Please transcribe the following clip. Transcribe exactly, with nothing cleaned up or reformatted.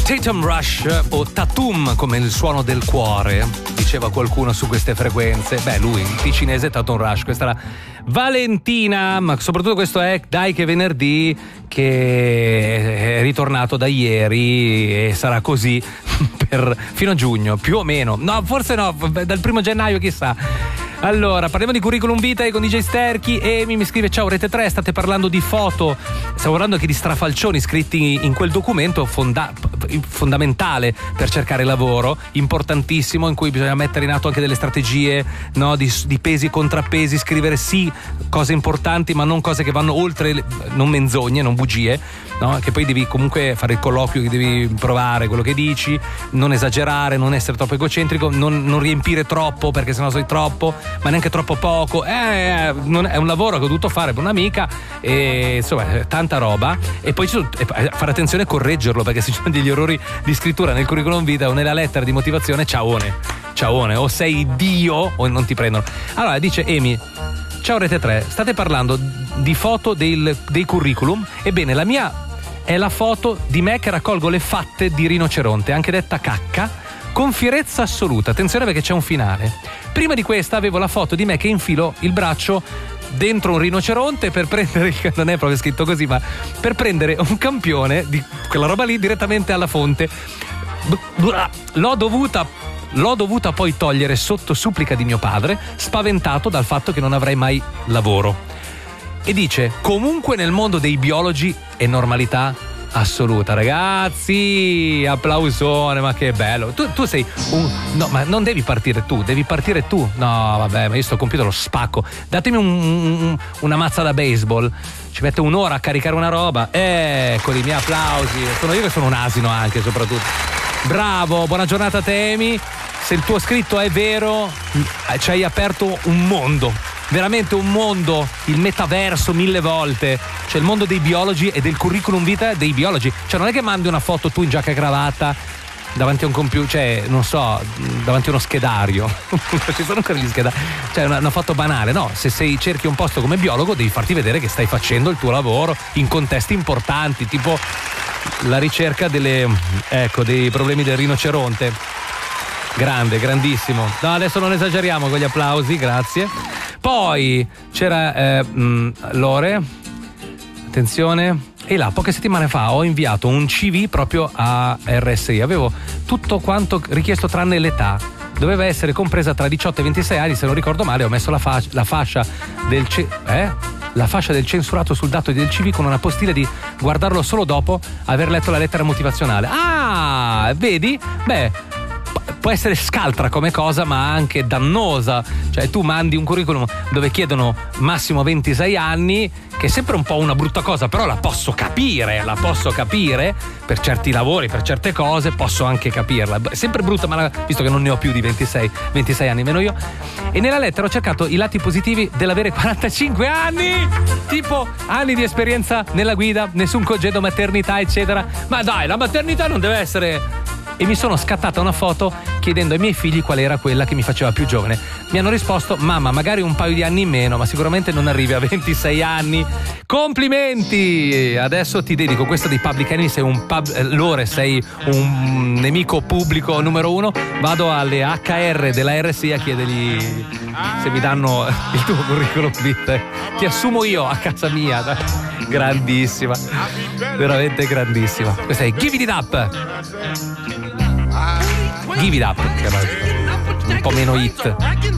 Tatum Rush o Tatum come il suono del cuore, diceva qualcuno su queste frequenze. Beh, lui, il ticinese Tatum Rush. Questa era Valentina, ma soprattutto questo è Dai che venerdì, che è ritornato da ieri e sarà così per fino a giugno, più o meno. No, forse no, dal primo gennaio chissà. Allora, parliamo di curriculum vitae con D J Sterchi. Emi mi scrive: ciao Rete tre, state parlando di foto, stiamo parlando anche di strafalcioni scritti in quel documento fonda- fondamentale per cercare lavoro, importantissimo, in cui bisogna mettere in atto anche delle strategie, no? di, di pesi e contrappesi, scrivere sì cose importanti ma non cose che vanno oltre, non menzogne, non bugie, no? Che poi devi comunque fare il colloquio, che devi provare quello che dici, non esagerare, non essere troppo egocentrico, non, non riempire troppo perché sennò sei troppo, ma neanche troppo poco. Eh, non è un lavoro che ho dovuto fare per un'amica e insomma tanta roba. E poi ci sono, e fare attenzione a correggerlo, perché se ci sono degli errori di scrittura nel curriculum vitae o nella lettera di motivazione, ciaone ciaone, o sei Dio o non ti prendono. Allora dice Emi: ciao Rete tre, state parlando di foto del, dei curriculum. Ebbene, la mia è la foto di me che raccolgo le fatte di rinoceronte, anche detta cacca, con fierezza assoluta. Attenzione perché c'è un finale. Prima di questa avevo la foto di me che infilo il braccio dentro un rinoceronte per prendere, non è proprio scritto così, ma per prendere un campione di quella roba lì direttamente alla fonte. L'ho dovuta L'ho dovuta poi togliere sotto supplica di mio padre, spaventato dal fatto che non avrei mai lavoro. E dice: comunque nel mondo dei biologi è normalità assoluta. Ragazzi, applausone, ma che bello. Tu, tu sei un... No, ma non devi partire tu, devi partire tu. No, vabbè, ma io sto computer lo spacco. Datemi un, un, una mazza da baseball. Ci mette un'ora a caricare una roba. Eccoli, i miei applausi. Sono io che sono un asino anche, soprattutto. Bravo, buona giornata a te, Emi. Se il tuo scritto è vero, ci hai aperto un mondo, veramente un mondo, il metaverso mille volte. C'è il mondo dei biologi e del curriculum vitae dei biologi. Cioè non è che mandi una foto tu in giacca e cravatta davanti a un computer, cioè non so, davanti a uno schedario. Ci sono ancora gli schedari, cioè una, una foto banale. No, se sei, cerchi un posto come biologo devi farti vedere che stai facendo il tuo lavoro in contesti importanti, tipo la ricerca delle, ecco, dei problemi del rinoceronte. Grande, grandissimo. No, adesso non esageriamo con gli applausi, grazie. Poi c'era eh, mh, Lore, attenzione. E là, poche settimane fa ho inviato un C V proprio a R S I. Avevo tutto quanto richiesto tranne l'età. Doveva essere compresa tra diciotto e ventisei anni, se non ricordo male. Ho messo la, fa- la fascia del ce- eh? la fascia del censurato sul dato del C V con una postilla di guardarlo solo dopo aver letto la lettera motivazionale. Ah, vedi? Beh, può essere scaltra come cosa, ma anche dannosa. Cioè tu mandi un curriculum dove chiedono massimo ventisei anni, che è sempre un po' una brutta cosa, però la posso capire, la posso capire per certi lavori, per certe cose posso anche capirla. È sempre brutta, ma la, visto che non ne ho più di ventisei, ventisei anni, meno io. E nella lettera ho cercato i lati positivi dell'avere quarantacinque anni, tipo anni di esperienza nella guida, nessun congedo maternità, eccetera. Ma dai, la maternità non deve essere... E mi sono scattata una foto chiedendo ai miei figli qual era quella che mi faceva più giovane. Mi hanno risposto: mamma, magari un paio di anni in meno, ma sicuramente non arrivi a ventisei anni. Complimenti! Adesso ti dedico questo di Public Enemy. Sei un pub, Lore, sei un nemico pubblico numero uno. Vado alle H R della R S I a chiedergli se mi danno il tuo curriculum vitae. Ti assumo io a casa mia. Grandissima, veramente grandissima. Questa è Give It Up. Give It Up, che è un po' meno hit.